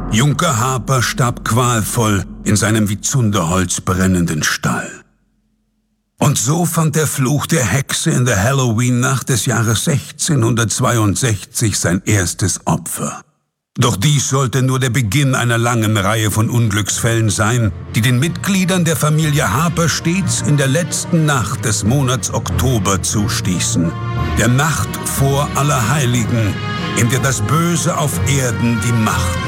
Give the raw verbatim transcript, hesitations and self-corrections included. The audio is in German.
Junker Harper starb qualvoll in seinem wie Zunderholz brennenden Stall. Und so fand der Fluch der Hexe in der Halloween-Nacht des Jahres sechzehnhundertzweiundsechzig sein erstes Opfer. Doch dies sollte nur der Beginn einer langen Reihe von Unglücksfällen sein, die den Mitgliedern der Familie Harper stets in der letzten Nacht des Monats Oktober zustießen. Der Nacht vor Allerheiligen, in der das Böse auf Erden die Macht